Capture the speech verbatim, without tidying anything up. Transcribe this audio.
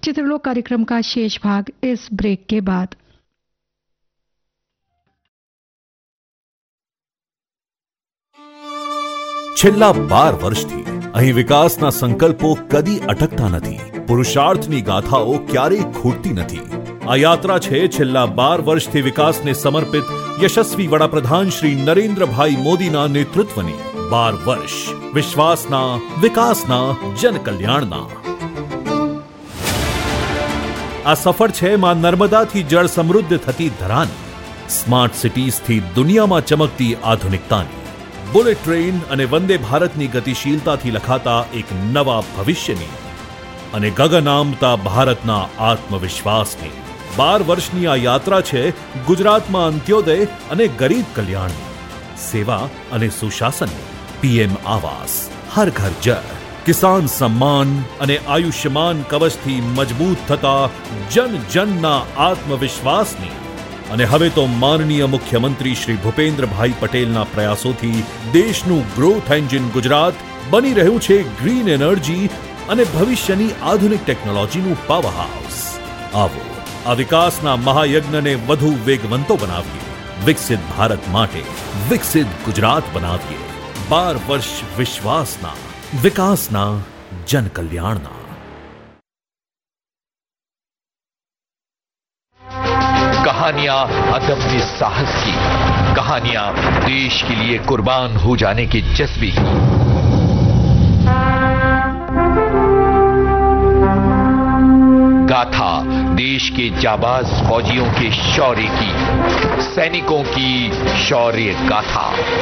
चित्रलोक कार्यक्रम का शेष भाग इस ब्रेक के बाद। છેલ્લા બાર વર્ષથી અહીં વિકાસના સંકલ્પો કદી અટકતા નથી, પુરુષાર્થની ગાથાઓ ક્યારેય ખૂટતી નથી। આ યાત્રા છે છેલ્લા બાર વર્ષથી વિકાસને સમર્પિત યશસ્વી વડાપ્રધાન શ્રી નરેન્દ્રભાઈ મોદીના નેતૃત્વની। બાર વર્ષ વિશ્વાસના, વિકાસના, જનકલ્યાણના। આ સફર છે માં નર્મદાથી જળ સમૃદ્ધ થતી ધરાની, સ્માર્ટ સિટીઝથી દુનિયામાં ચમકતી આધુનિકતાની, बुलेट ट्रेन અને વંદે ભારતની ગતિશીલતાથી લખાતા એક નવા ભવિષ્યની અને ગગન આમતા ભારતના આત્મવિશ્વાસની। બાર વર્ષની આ યાત્રા છે ગુજરાતમાં અંત્યોદય અને ગરીબ કલ્યાણની, સેવા અને સુશાસનની। પીએમ આવાસ, હર ઘર જળ, કિસાન સમ્માન અને આયુષ્યમાન કવચથી મજબૂત થતા જન જનના આત્મવિશ્વાસની। અને હવે તો માનનીય મુખ્યમંત્રી શ્રી ભૂપેન્દ્રભાઈ પટેલના પ્રયાસોથી દેશનું ગ્રોથ એન્જિન ગુજરાત બની રહ્યું છે ગ્રીન એનર્જી અને ભવિષ્યની આધુનિક ટેકનોલોજીનું પાવર હાઉસ। આવો આ વિકાસના મહાયજ્ઞને વધુ વેગવંતો બનાવીએ, વિકસિત ભારત માટે વિકસિત ગુજરાત બનાવીએ। બાર વર્ષ વિશ્વાસના, વિકાસના, જનકલ્યાણના। कहानियां अदम्य साहस की, कहानियां देश के लिए कुर्बान हो जाने के जज्बे की। गाथा देश के जाबाज फौजियों के शौर्य की, सैनिकों की शौर्य गाथा।